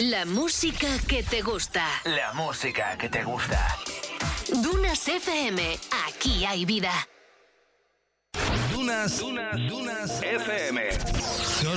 La música que te gusta. La música que te gusta. Dunas FM. Aquí hay vida. Dunas FM.